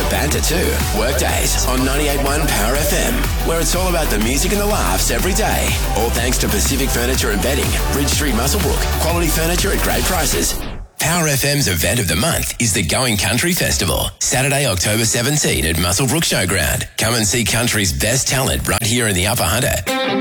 Banter 2, Workdays on 98.1 Power FM, where it's all about the music and the laughs every day. All thanks to Pacific Furniture and Bedding, Bridge Street, Muswellbrook. Quality furniture at great prices. Power FM's event of the month is the Going Country Festival, Saturday, October 17 at Muswellbrook Showground. Come and see country's best talent right here in the Upper Hunter.